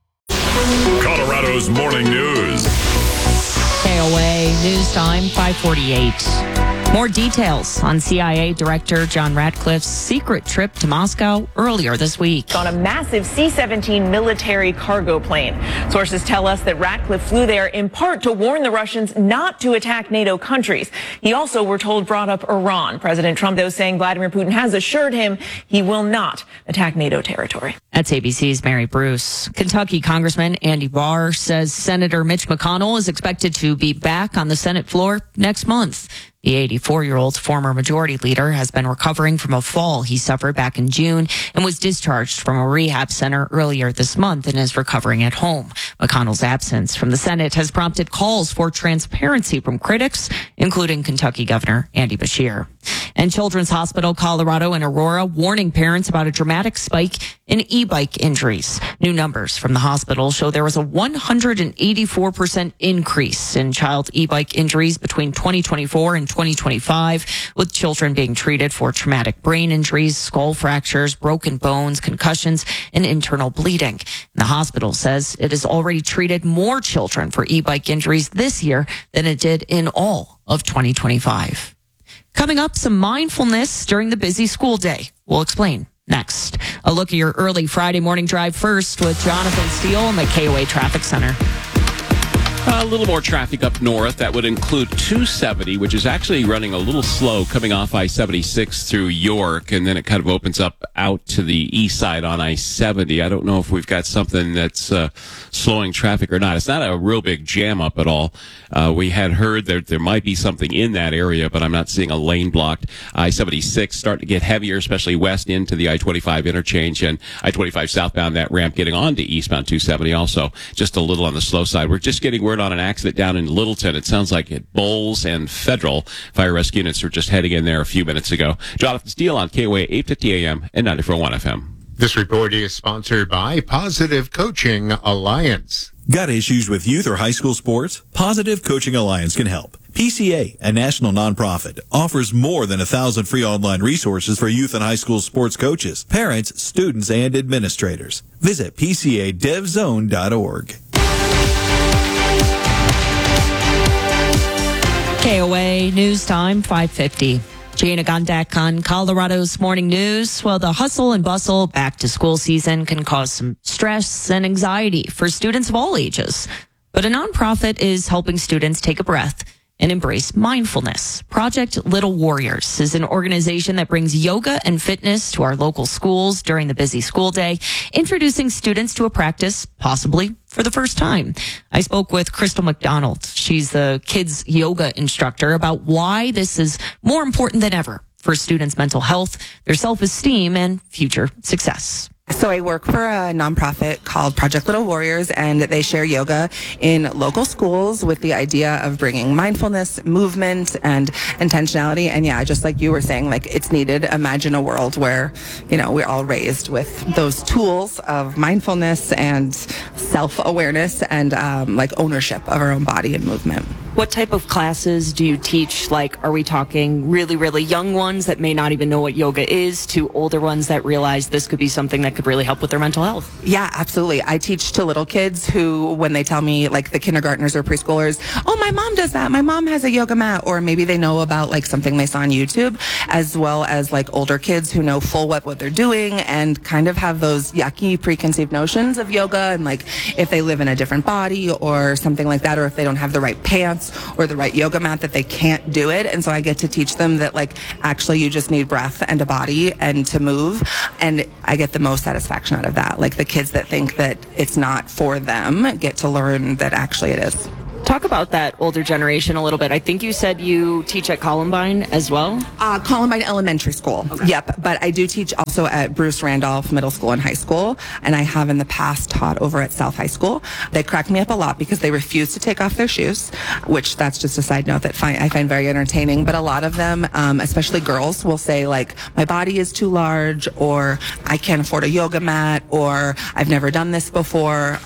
Colorado's Morning News. KOA News Time 5:48. More details on CIA Director John Ratcliffe's secret trip to Moscow earlier this week. On a massive C-17 military cargo plane. Sources tell us that Ratcliffe flew there in part to warn the Russians not to attack NATO countries. He also, we're told, brought up Iran. President Trump, though, saying Vladimir Putin has assured him he will not attack NATO territory. That's ABC's Mary Bruce. Kentucky Congressman Andy Barr says Senator Mitch McConnell is expected to be back on the Senate floor next month. The 84-year-old former majority leader has been recovering from a fall he suffered back in June and was discharged from a rehab center earlier this month and is recovering at home. McConnell's absence from the Senate has prompted calls for transparency from critics, including Kentucky Governor Andy Beshear. And Children's Hospital Colorado in Aurora warning parents about a dramatic spike in e-bike injuries. New numbers from the hospital show there was a 184% increase in child e-bike injuries between 2024 and 2025, with children being treated for traumatic brain injuries, skull fractures, broken bones, concussions, and internal bleeding. The hospital says it has already treated more children for e-bike injuries this year than it did in all of 2025. Coming up, some mindfulness during the busy school day. We'll explain next. A look at your early Friday morning drive first with Jonathan Steele in the KOA Traffic Center. A little more traffic up north. That would include 270, which is actually running a little slow coming off I-76 through York, and then it kind of opens up out to the east side on I-70. I don't know if we've got something that's slowing traffic or not. It's not a real big jam up at all. We had heard that there might be something in that area, but I'm not seeing a lane blocked. I-76 starting to get heavier, especially west into the I-25 interchange, and I-25 southbound, that ramp getting on to eastbound 270 also just a little on the slow side. We're just getting word on an accident down in Littleton. It sounds like at Bowles and Federal. Fire rescue units were just heading in there a few minutes ago. Jonathan Steele on KOA 850 AM and 94.1 FM. This report is sponsored by Positive Coaching Alliance. Got issues with youth or high school sports? Positive Coaching Alliance can help. PCA, a national nonprofit, offers more than 1,000 free online resources for youth and high school sports coaches, parents, students, and administrators. Visit PCADevZone.org. KOA News Time 5:50. Gina Gondak on Colorado's Morning News. Well, the hustle and bustle back to school season can cause some stress and anxiety for students of all ages. But a nonprofit is helping students take a breath and embrace mindfulness. Project Little Warriors is an organization that brings yoga and fitness to our local schools during the busy school day, introducing students to a practice possibly for the first time. I spoke with Crystal McDonald. She's the kids yoga instructor about why this is more important than ever for students' mental health, their self-esteem, and future success. So I work for a nonprofit called Project Little Warriors, and they share yoga in local schools with the idea of bringing mindfulness, movement, and intentionality. And yeah, just like you were saying, like it's needed. Imagine a world where, we're all raised with those tools of mindfulness and self-awareness and like ownership of our own body and movement. What type of classes do you teach? Like, are we talking really, really young ones that may not even know what yoga is to older ones that realize this could be something that could really help with their mental health? Yeah, absolutely. I teach to little kids who, when they tell me, like the kindergartners or preschoolers, oh, my mom does that. My mom has a yoga mat. Or maybe they know about like something they saw on YouTube, as well as like older kids who know full well what they're doing and kind of have those yucky preconceived notions of yoga. And like if they live in a different body or something like that, or if they don't have the right pants or the right yoga mat, that they can't do it. And so I get to teach them that like actually you just need breath and a body and to move. And I get the most satisfaction out of that. Like the kids that think that it's not for them get to learn that actually it is. Talk about that older generation a little bit. I think you said you teach at Columbine as well? Columbine Elementary School. Okay. Yep. But I do teach also at Bruce Randolph Middle School and High School. And I have in the past taught over at South High School. They crack me up a lot because they refuse to take off their shoes, which that's just a side note that I find very entertaining. But a lot of them, especially girls, will say like, my body is too large, or I can't afford a yoga mat, or I've never done this before.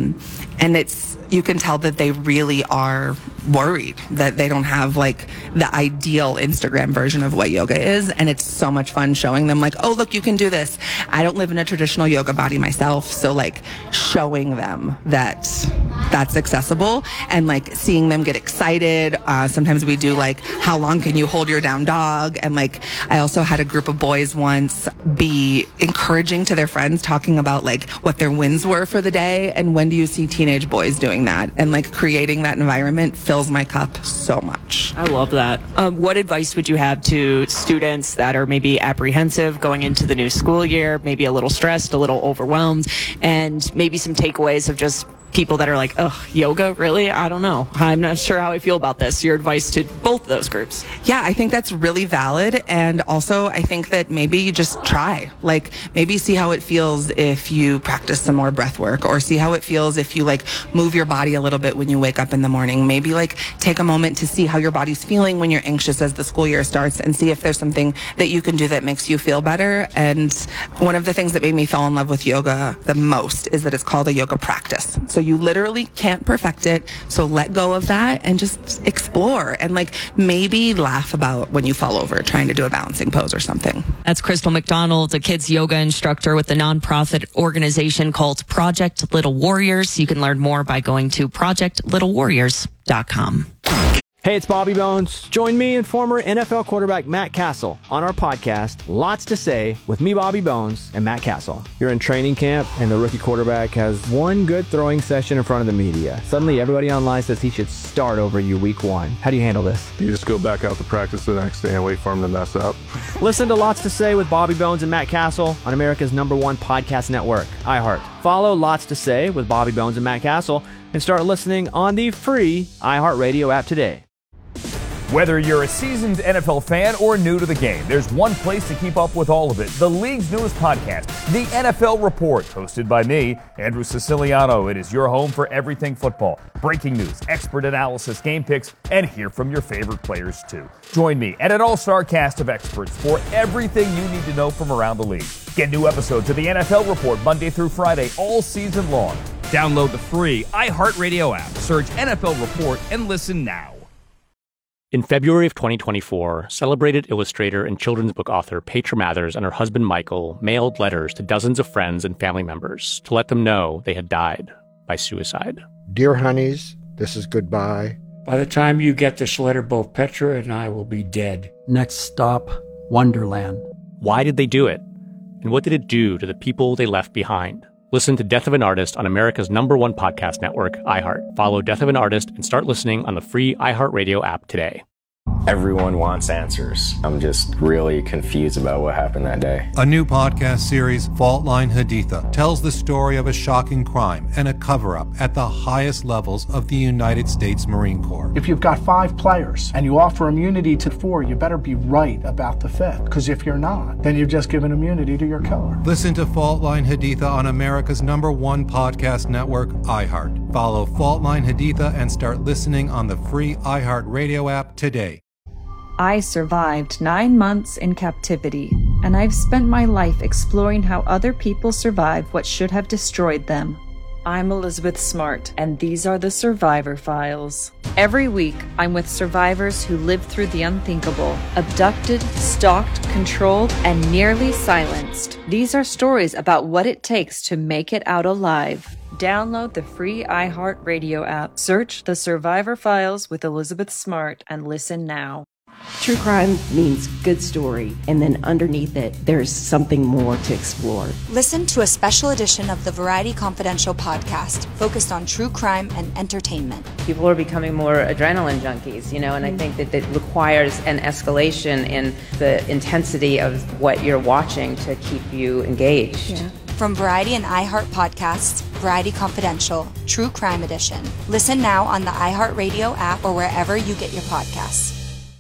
And you can tell that they really are worried that they don't have like the ideal Instagram version of what yoga is. And it's so much fun showing them like, oh, look, you can do this. I don't live in a traditional yoga body myself. So like showing them that that's accessible and like seeing them get excited. Sometimes we do like, how long can you hold your down dog? And like, I also had a group of boys once be encouraging to their friends, talking about like what their wins were for the day. And when do you see teenage boys doing that? And like creating that environment fills my cup so much. I love that. What advice would you have to students that are maybe apprehensive going into the new school year, maybe a little stressed, a little overwhelmed, and maybe some takeaways of just people that are like, ugh, yoga, really? I don't know. I'm not sure how I feel about this. Your advice to both those groups. Yeah, I think that's really valid. And also, I think that maybe you just try. Like, maybe see how it feels if you practice some more breath work, or see how it feels if you, like, move your body a little bit when you wake up in the morning. Maybe, like, take a moment to see how your body's feeling when you're anxious as the school year starts, and see if there's something that you can do that makes you feel better. And one of the things that made me fall in love with yoga the most is that it's called a yoga practice. So you literally can't perfect it. So let go of that and just explore and like maybe laugh about when you fall over trying to do a balancing pose or something. That's Crystal McDonald, a kids yoga instructor with the nonprofit organization called Project Little Warriors. You can learn more by going to projectlittlewarriors.com. Hey, it's Bobby Bones. Join me and former NFL quarterback Matt Castle on our podcast, Lots to Say, with me, Bobby Bones, and Matt Castle. You're in training camp, and the rookie quarterback has one good throwing session in front of the media. Suddenly, everybody online says he should start over you week one. How do you handle this? You just go back out to practice the next day and wait for him to mess up. Listen to Lots to Say with Bobby Bones and Matt Castle on America's #1 podcast network, iHeart. Follow Lots to Say with Bobby Bones and Matt Castle and start listening on the free iHeartRadio app today. Whether you're a seasoned NFL fan or new to the game, there's one place to keep up with all of it. The league's newest podcast, The NFL Report, hosted by me, Andrew Siciliano. It is your home for everything football. Breaking news, expert analysis, game picks, and hear from your favorite players too. Join me and an all-star cast of experts for everything you need to know from around the league. Get new episodes of The NFL Report Monday through Friday all season long. Download the free iHeartRadio app, search NFL Report, and listen now. In February of 2024, celebrated illustrator and children's book author Petra Mathers and her husband Michael mailed letters to dozens of friends and family members to let them know they had died by suicide. Dear honeys, this is goodbye. By the time you get this letter, both Petra and I will be dead. Next stop, Wonderland. Why did they do it? And what did it do to the people they left behind? Listen to Death of an Artist on America's #1 podcast network, iHeart. Follow Death of an Artist and start listening on the free iHeartRadio app today. Everyone wants answers. I'm just really confused about what happened that day. A new podcast series, Fault Line Haditha, tells the story of a shocking crime and a cover-up at the highest levels of the United States Marine Corps. If you've got 5 players and you offer immunity to 4, you better be right about the 5th. Because if you're not, then you've just given immunity to your killer. Listen to Fault Line Haditha on America's #1 podcast network, iHeart. Follow Fault Line Haditha and start listening on the free iHeart Radio app today. I survived 9 months in captivity, and I've spent my life exploring how other people survive what should have destroyed them. I'm Elizabeth Smart, and these are the Survivor Files. Every week, I'm with survivors who lived through the unthinkable, abducted, stalked, controlled, and nearly silenced. These are stories about what it takes to make it out alive. Download the free iHeart Radio app, search The Survivor Files with Elizabeth Smart, and listen now. True crime means good story, and then underneath it, there's something more to explore. Listen to a special edition of the Variety Confidential podcast focused on true crime and entertainment. People are becoming more adrenaline junkies, and I think that it requires an escalation in the intensity of what you're watching to keep you engaged. Yeah. From Variety and iHeart podcasts, Variety Confidential, True Crime Edition. Listen now on the iHeartRadio app or wherever you get your podcasts.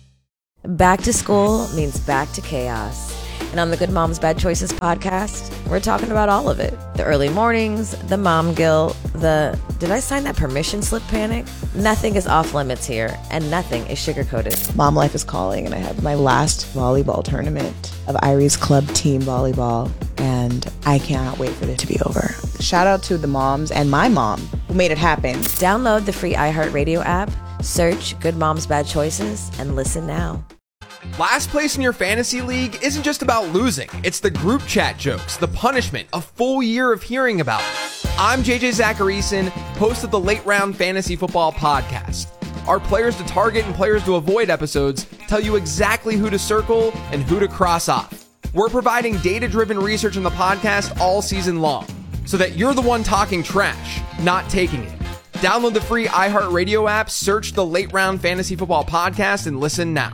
Back to school means back to chaos. And on the Good Moms Bad Choices podcast, we're talking about all of it. The early mornings, the mom guilt, did I sign that permission slip panic? Nothing is off limits here, and nothing is sugar-coated. Mom life is calling, and I have my last volleyball tournament of Iris Club team volleyball, and I cannot wait for it to be over. Shout out to the moms and my mom who made it happen. Download the free iHeartRadio app, search Good Moms Bad Choices, and listen now. Last place in your fantasy league isn't just about losing. It's the group chat jokes, the punishment, a full year of hearing about it. I'm JJ Zacharyson, host of the Late Round Fantasy Football Podcast. Our players to target and players to avoid episodes tell you exactly who to circle and who to cross off. We're providing data-driven research in the podcast all season long, so that you're the one talking trash, not taking it. Download the free iHeartRadio app, search the Late Round Fantasy Football Podcast, and listen now.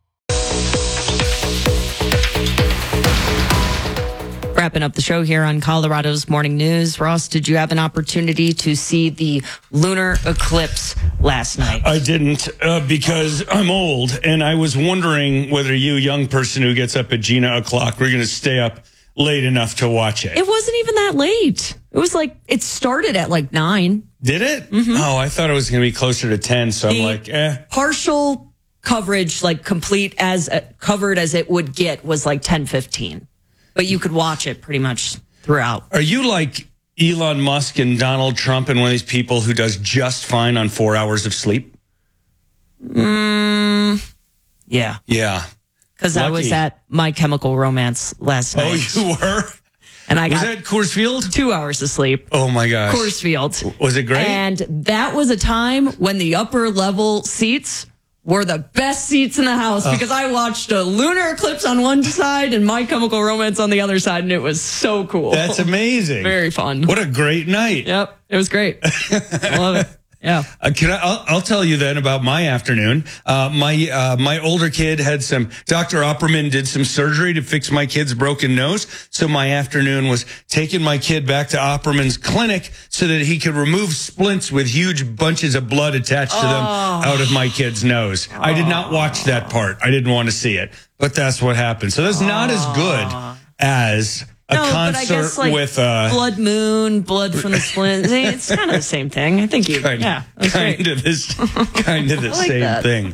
Wrapping up the show here on Colorado's Morning News. Ross, did you have an opportunity to see the lunar eclipse last night? I didn't because I'm old, and I was wondering whether you, young person who gets up at Gina o'clock, were going to stay up late enough to watch it. It wasn't even that late. It was it started at 9. Did it? Mm-hmm. Oh, I thought it was going to be closer to 10, so I'm like, Partial coverage, complete as covered as it would get, was 10:15. But you could watch it pretty much throughout. Are you like Elon Musk and Donald Trump and one of these people who does just fine on 4 hours of sleep? Yeah. Yeah. Because I was at My Chemical Romance last night. Oh, you were? And I was got that Coors Field? 2 hours of sleep. Oh, my gosh. Coors Field. Was it great? And that was a time when the upper level seats were the best seats in the house because I watched a lunar eclipse on one side and My Chemical Romance on the other side, and it was so cool. That's amazing. Very fun. What a great night. Yep, it was great. I love it. Yeah. I'll tell you then about my afternoon. My older kid had Dr. Opperman did some surgery to fix my kid's broken nose. So my afternoon was taking my kid back to Opperman's clinic so that he could remove splints with huge bunches of blood attached to them out of my kid's nose. I did not watch that part. I didn't want to see it, but that's what happened. So that's not as good as a concert with Blood Moon, blood from the splint. It's kind of the same thing. I think kind of the same thing.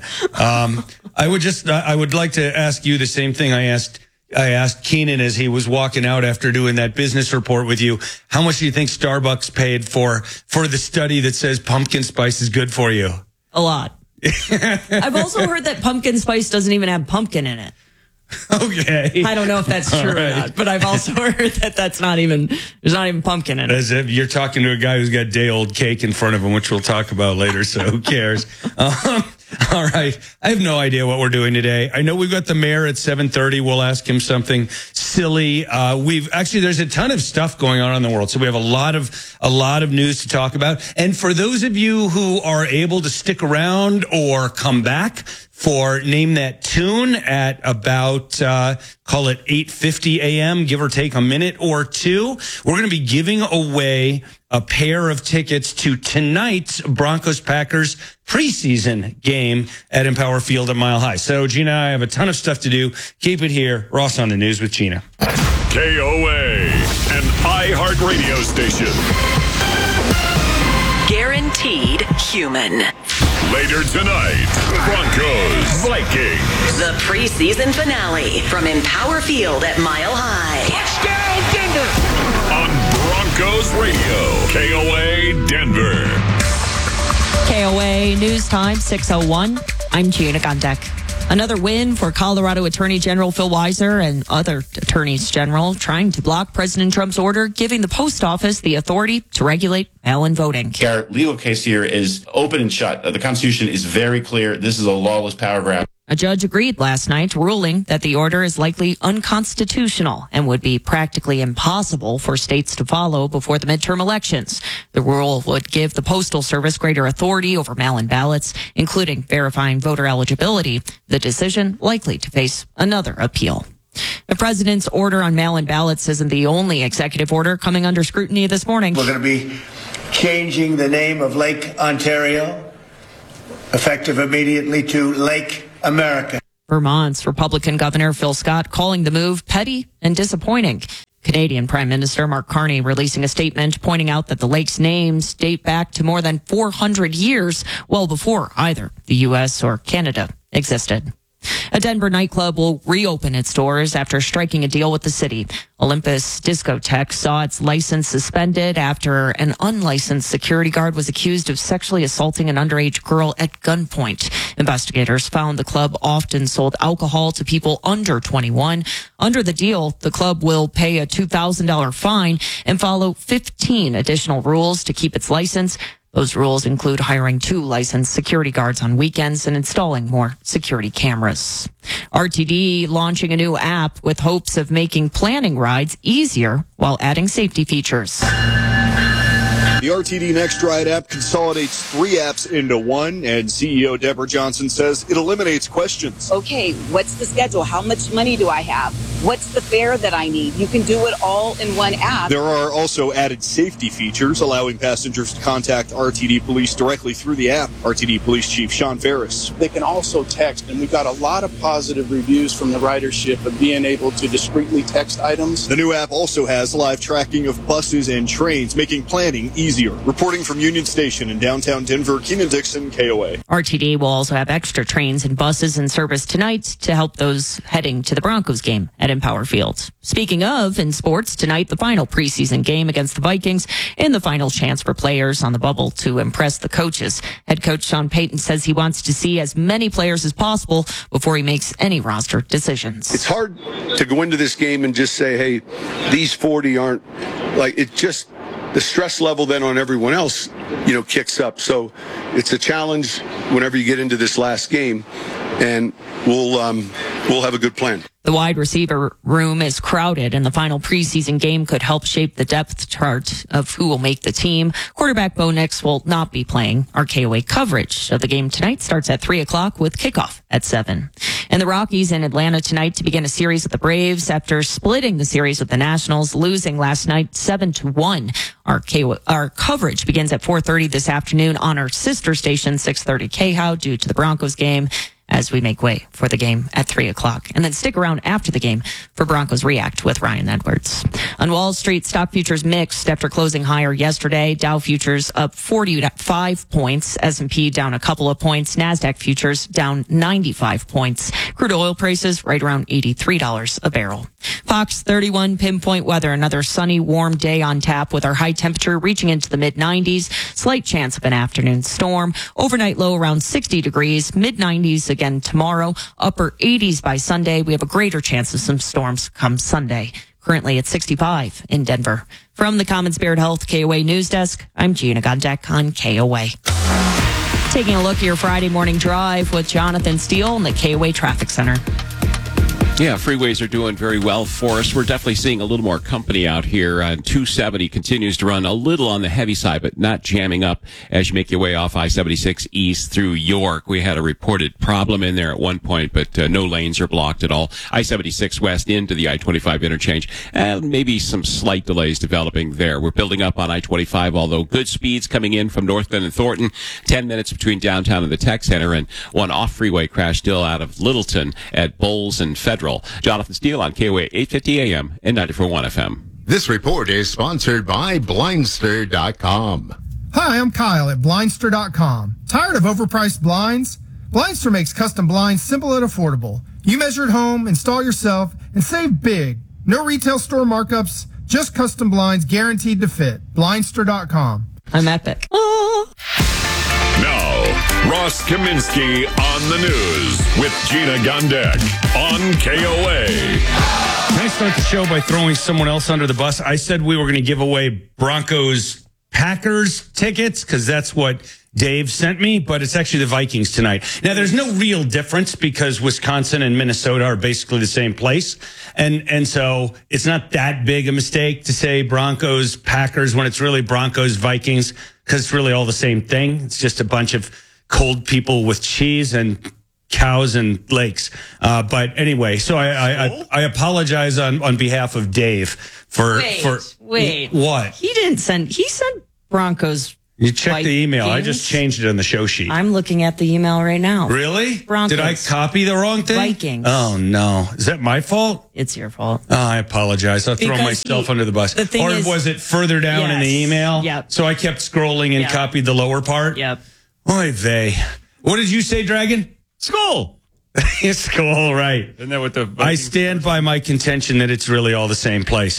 I would like to ask you the same thing I asked Keenan as he was walking out after doing that business report with you. How much do you think Starbucks paid for the study that says pumpkin spice is good for you? A lot. I've also heard that pumpkin spice doesn't even have pumpkin in it. Okay. I don't know if that's true or not, but I've also heard that there's not even pumpkin in it. As if you're talking to a guy who's got day-old cake in front of him, which we'll talk about later, so who cares? All right. I have no idea what we're doing today. I know we've got the mayor at 7:30. We'll ask him something silly. There's a ton of stuff going on in the world. So we have a lot of news to talk about. And for those of you who are able to stick around or come back for Name That Tune at about, call it 8:50 a.m., give or take a minute or two, we're going to be giving away a pair of tickets to tonight's Broncos-Packers preseason game at Empower Field at Mile High. So, Gina, I have a ton of stuff to do. Keep it here. Ross on the News with Gina. KOA, an iHeart radio station. Guaranteed human. Later tonight, Broncos, Vikings. The preseason finale from Empower Field at Mile High. Touchdown, Denver! On Broncos Radio, KOA Denver. KOA News Time, 6:01. I'm Gina Gondek. Another win for Colorado Attorney General Phil Weiser and other attorneys general trying to block President Trump's order, giving the post office the authority to regulate mail-in voting. Our legal case here is open and shut. The Constitution is very clear. This is a lawless power grab. A judge agreed last night, ruling that the order is likely unconstitutional and would be practically impossible for states to follow before the midterm elections. The rule would give the Postal Service greater authority over mail-in ballots, including verifying voter eligibility. The decision likely to face another appeal. The president's order on mail-in ballots isn't the only executive order coming under scrutiny this morning. We're going to be changing the name of Lake Ontario, effective immediately, to Lake America. Vermont's Republican Governor Phil Scott calling the move petty and disappointing. Canadian Prime Minister Mark Carney releasing a statement pointing out that the lake's names date back to more than 400 years, well before either the U.S. or Canada existed. A Denver nightclub will reopen its doors after striking a deal with the city. Olympus Discotheque saw its license suspended after an unlicensed security guard was accused of sexually assaulting an underage girl at gunpoint. Investigators found the club often sold alcohol to people under 21. Under the deal, the club will pay a $2,000 fine and follow 15 additional rules to keep its license. Those rules include hiring 2 licensed security guards on weekends and installing more security cameras. RTD launching a new app with hopes of making planning rides easier while adding safety features. The RTD Next Ride app consolidates 3 apps into one, and CEO Deborah Johnson says it eliminates questions. Okay, what's the schedule? How much money do I have? What's the fare that I need? You can do it all in one app. There are also added safety features, allowing passengers to contact RTD Police directly through the app. RTD Police Chief Sean Ferris. They can also text, and we've got a lot of positive reviews from the ridership of being able to discreetly text items. The new app also has live tracking of buses and trains, making planning easier. Reporting from Union Station in downtown Denver, Keenan Dixon, KOA. RTD will also have extra trains and buses in service tonight to help those heading to the Broncos game at Empower Field. Speaking of, in sports, tonight the final preseason game against the Vikings and the final chance for players on the bubble to impress the coaches. Head coach Sean Payton says he wants to see as many players as possible before he makes any roster decisions. It's hard to go into this game and just say, hey, these 40 aren't, like, it just, the stress level then on everyone else, kicks up. So it's a challenge whenever you get into this last game, and we'll have a good plan. The wide receiver room is crowded, and the final preseason game could help shape the depth chart of who will make the team. Quarterback Bo Nix will not be playing. Our KOA coverage of the game tonight starts at 3 o'clock with kickoff at 7. And the Rockies in Atlanta tonight to begin a series with the Braves after splitting the series with the Nationals, losing last night 7-1. Our coverage begins at 4:30 this afternoon on our sister station, 6:30 KHOW, due to the Broncos game, as we make way for the game at 3 o'clock. And then stick around after the game for Broncos React with Ryan Edwards. On Wall Street, stock futures mixed after closing higher yesterday. Dow futures up 45 points. S&P down a couple of points. NASDAQ futures down 95 points. Crude oil prices right around $83 a barrel. Fox 31 pinpoint weather. Another sunny, warm day on tap with our high temperature reaching into the mid-90s. Slight chance of an afternoon storm. Overnight low around 60 degrees. Mid-90s again tomorrow. Upper 80s by Sunday. We have a greater chance of some storms come Sunday. Currently at 65 in Denver. From the Common Spirit Health KOA News Desk, I'm Gina Gondek on KOA. Taking a look at your Friday morning drive with Jonathan Steele in the KOA Traffic Center. Yeah, freeways are doing very well for us. We're definitely seeing a little more company out here. 270 continues to run a little on the heavy side, but not jamming up as you make your way off I-76 east through York. We had a reported problem in there at one point, but no lanes are blocked at all. I-76 west into the I-25 interchange, and maybe some slight delays developing there. We're building up on I-25, although good speeds coming in from North Bend and Thornton. 10 minutes between downtown and the Tech Center, and one off-freeway crash still out of Littleton at Bowles and Federal. Jonathan Steele on KOA 850 AM and 94.1 FM. This report is sponsored by Blindster.com. Hi, I'm Kyle at Blindster.com. Tired of overpriced blinds? Blindster makes custom blinds simple and affordable. You measure at home, install yourself, and save big. No retail store markups, just custom blinds guaranteed to fit. Blindster.com. I'm epic. Now, Ross Kaminsky on the news with Gina Gondek on KOA. Can I start the show by throwing someone else under the bus? I said we were going to give away Broncos Packers tickets because that's what Dave sent me, but it's actually the Vikings tonight. Now, there's no real difference because Wisconsin and Minnesota are basically the same place. And so it's not that big a mistake to say Broncos Packers when it's really Broncos Vikings, because it's really all the same thing. It's just a bunch of cold people with cheese and cows and lakes. But anyway, so I apologize on behalf of Dave for Wait. What? He sent Broncos. You checked the email. I just changed it on the show sheet. I'm looking at the email right now. Really? Broncos. Did I copy the wrong thing? Vikings. Oh, no. Is that my fault? It's your fault. Oh, I apologize. I'll throw myself under the bus. Or was it further down in the email? Yep. So I kept scrolling and copied the lower part? Yep. Oy vey. What did you say, Dragon? Skull. Skull, right. Isn't that what the Vikings I stand by my contention that it's really all the same place.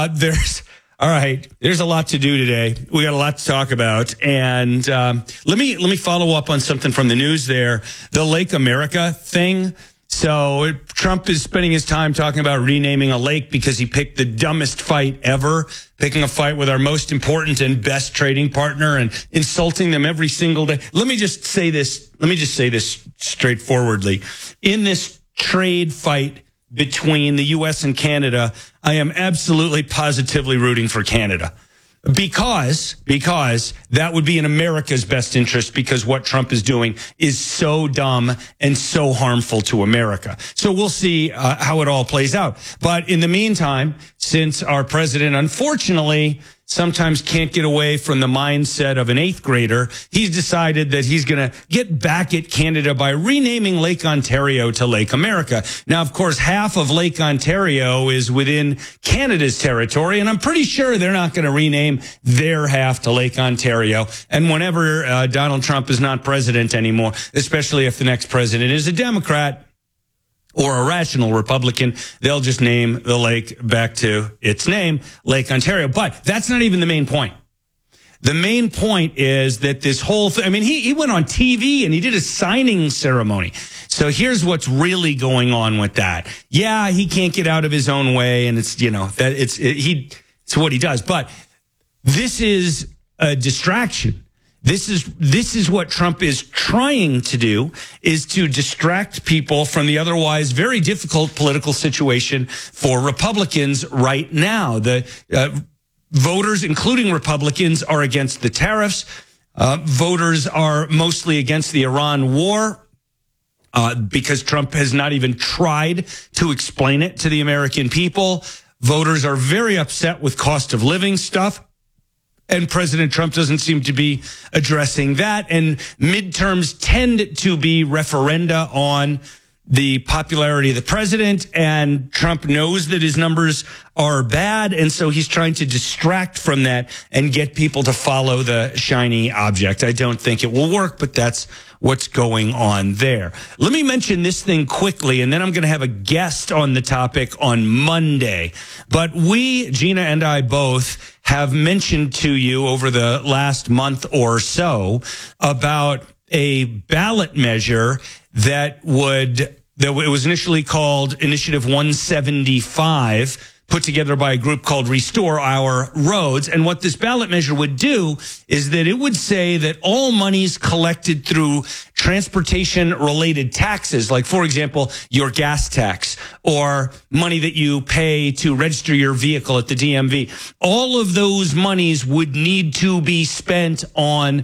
All right. There's a lot to do today. We got a lot to talk about. And let me follow up on something from the news there. The Lake America thing. So Trump is spending his time talking about renaming a lake because he picked the dumbest fight ever, picking a fight with our most important and best trading partner and insulting them every single day. Let me just say this straightforwardly. In this trade fight between the U.S. and Canada, I am absolutely positively rooting for Canada because that would be in America's best interest, because what Trump is doing is so dumb and so harmful to America. So we'll see how it all plays out. But in the meantime, since our president, unfortunately, sometimes can't get away from the mindset of an 8th grader, he's decided that he's going to get back at Canada by renaming Lake Ontario to Lake America. Now, of course, half of Lake Ontario is within Canada's territory, and I'm pretty sure they're not going to rename their half to Lake Ontario. And whenever Donald Trump is not president anymore, especially if the next president is a Democrat or a rational Republican, they'll just name the lake back to its name, Lake Ontario. But that's not even the main point. The main point is that this whole thing, I mean, he went on TV and he did a signing ceremony. So here's what's really going on with that. Yeah, he can't get out of his own way, and it's, it's what he does. But this is a distraction. This is what Trump is trying to do, is to distract people from the otherwise very difficult political situation for Republicans right now. The voters, including Republicans, are against the tariffs. Voters are mostly against the Iran war because Trump has not even tried to explain it to the American people. Voters are very upset with cost of living stuff. And President Trump doesn't seem to be addressing that. And midterms tend to be referenda on the popularity of the president. And Trump knows that his numbers are bad. And so he's trying to distract from that and get people to follow the shiny object. I don't think it will work, but that's what's going on there. Let me mention this thing quickly, and then I'm going to have a guest on the topic on Monday. But we, Gina and I both, have mentioned to you over the last month or so about a ballot measure that was initially called Initiative 175, put together by a group called Restore Our Roads. And what this ballot measure would do is that it would say that all monies collected through transportation-related taxes, like, for example, your gas tax or money that you pay to register your vehicle at the DMV, all of those monies would need to be spent on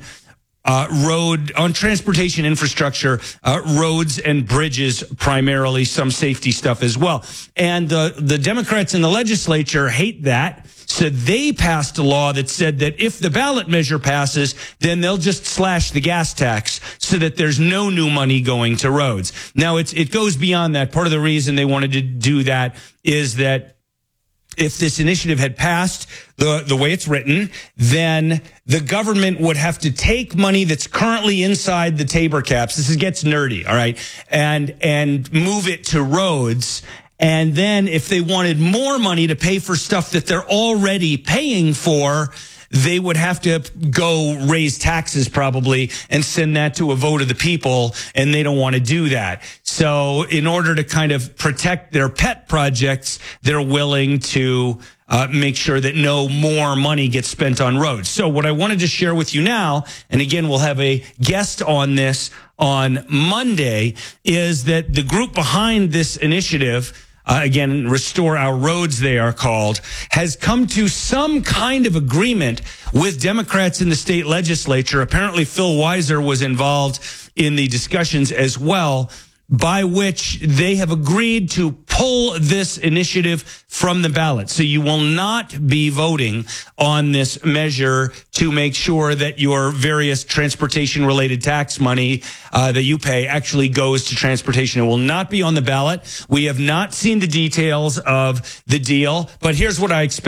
on transportation infrastructure, roads and bridges, primarily, some safety stuff as well. And the Democrats in the legislature hate that. So they passed a law that said that if the ballot measure passes, then they'll just slash the gas tax so that there's no new money going to roads. Now, it goes beyond that. Part of the reason they wanted to do that is that if this initiative had passed the way it's written, then the government would have to take money that's currently inside the Tabor caps. This gets nerdy, all right, and move it to roads. And then if they wanted more money to pay for stuff that they're already paying for, they would have to go raise taxes probably and send that to a vote of the people, and they don't want to do that. So in order to kind of protect their pet projects, they're willing to make sure that no more money gets spent on roads. So what I wanted to share with you now, and again, we'll have a guest on this on Monday, is that the group behind this initiative, again, Restore Our Roads, they are called, has come to some kind of agreement with Democrats in the state legislature. Apparently, Phil Weiser was involved in the discussions as well, by which they have agreed to pull this initiative from the ballot. So you will not be voting on this measure to make sure that your various transportation-related tax money that you pay actually goes to transportation. It will not be on the ballot. We have not seen the details of the deal, but here's what I expect.